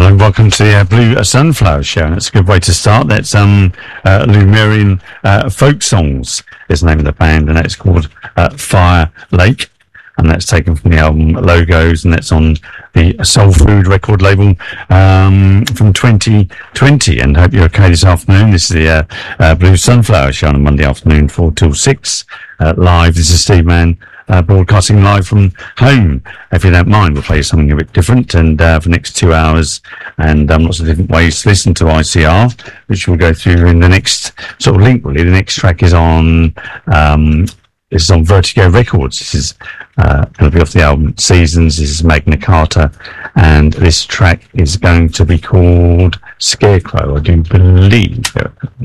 Hello, welcome to the Blue Sunflower Show, and it's a good way to start. That's Lemurian Folk Songs is the name of the band, and that's called Fire Lake, and that's taken from the album Logos, and that's on the Soul Food record label from 2020. And I hope you're okay this afternoon. This is the Blue Sunflower Show on a Monday afternoon, 4 till 6, live. This is Steve Mann. Broadcasting live from home. If you don't mind, we'll play something a bit different, and for the next 2 hours, and lots of different ways to listen to ICR, which we'll go through in the next sort of link. Really, the next track is on Vertigo Records. This is going to be off the album Seasons. This is Magna Carta, and this track is going to be called Scarecrow, I do believe.